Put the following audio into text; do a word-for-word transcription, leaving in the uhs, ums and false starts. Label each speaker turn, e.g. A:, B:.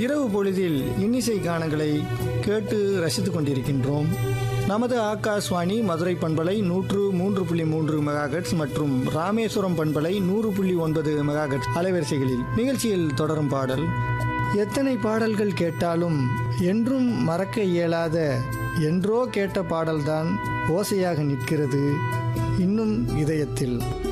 A: இரவு பொழுதில் இன்னிசை கானங்களை கேட்டு ரசித்துக் கொண்டிருக்கின்றோம். நமது ஆகாஷ்வாணி மதுரை பண்பலை நூற்று மூன்று புள்ளி மூன்று மெகாஹெட்ஸ் மற்றும் ராமேஸ்வரம் பண்பலை நூறு புள்ளி ஒன்பது மெகாஹெட்ஸ் அலைவரிசைகளில் நிகழ்ச்சியில் தொடரும் பாடல். எத்தனை பாடல்கள் கேட்டாலும் என்றும் மறக்க இயலாத என்றோ கேட்ட பாடல்தான் ஓசையாக நிற்கிறது இன்னும் இதயத்தில்.